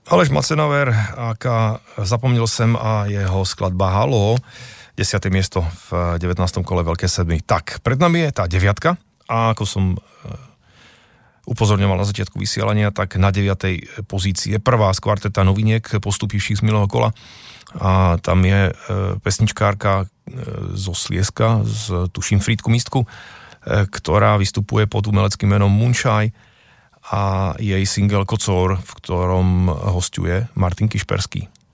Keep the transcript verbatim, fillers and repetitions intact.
Aleš Macenaver, aká zapomnil sem a jeho skladba Halo, desiate miesto v devätnástom kole Veľké sedmy. Tak, pred nami je tá deviatka a ako som upozorňoval na začiatku vysielania, tak na deviatej pozícii je prvá z kvarteta noviniek postupivších z minulého kola a tam je pesničkárka zo Slieska, z tuším Frýdku Místku, ktorá vystupuje pod umeleckým menom Moonshine a jej single Kocor, v ktorom hosťuje Martin Kišperský.